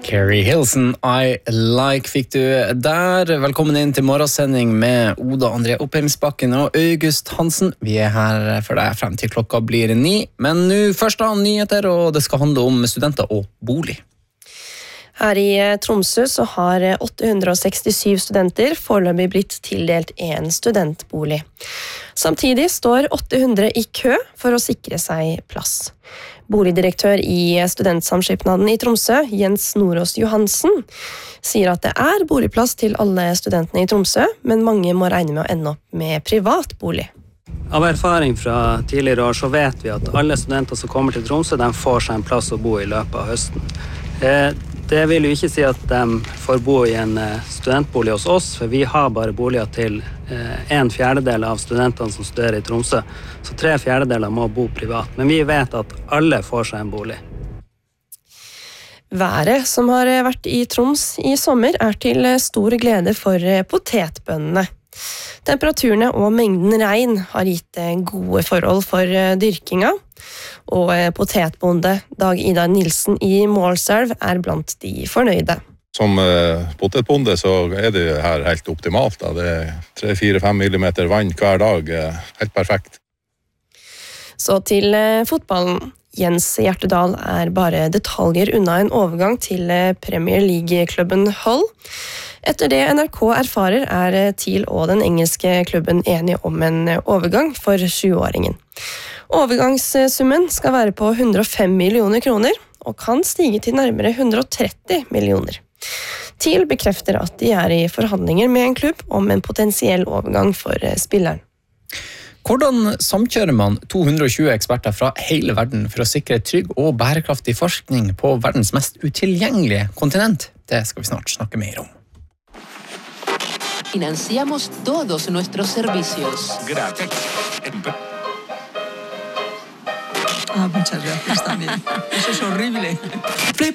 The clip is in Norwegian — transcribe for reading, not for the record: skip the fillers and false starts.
Carrie Hilson, I Like fikk du der. Velkommen inn til morgensending med Oda André Oppheimsbakken og August Hansen. Vi her for deg frem til klokka blir 9. Men nå først da nyheter, og det skal handle om studenter og bolig. Her i Tromsø så har 867 studenter foreløpig blitt tildelt en studentbolig. Samtidig står 800 i kø for å sikre seg plass. Boligdirektør i Studentsamskipnaden i Tromsø, Jens Nordås Johansen, sier at det er boligplass til alle studentene i Tromsø, men mange må regne med å ende opp med privat bolig. Av erfaring fra tidligere år så vet vi at alle studenter som kommer til Tromsø, de får seg en plass å bo i løpet av høsten. Det vil jo ikke si at de får bo i en studentbolig hos oss, for vi har bare boliger til 1/4 av studentene som studerer i Tromsø, så 3/4 må bo privat. Men vi vet at alle får seg en bolig. Været som har vært i Troms i sommer er til stor glede for potetbøndene. Temperaturene og mengden regn har gitt gode forhold for dyrkinga, og potetbonde Dag Idar Nilsen i Målselv er blant de fornøyde. Som potetbonde så er det her helt optimalt. Da. Det er 3-4-5 millimeter vann hver dag, helt perfekt. Så til fotballen. Jens Hjertedal er bare detaljer unna en overgang til Premier League-klubben Hull. Etter det NRK erfarer er TIL og den engelske klubben enige om en overgang for 20-åringen. Overgangssummen skal være på 105 millioner kroner, og kan stige til nærmere 130 millioner. TIL bekrefter at de er i forhandlinger med en klubb om en potensiell overgang for spilleren. Hvordan samkjører man 220 eksperter fra hele verden for å sikre trygg og bærekraftig forskning på verdens mest utilgjengelige kontinent? Det skal vi snart snakke mer om. Financiamos todos nuestros servicios. Gracias. Muchas gracias también. Eso es horrible.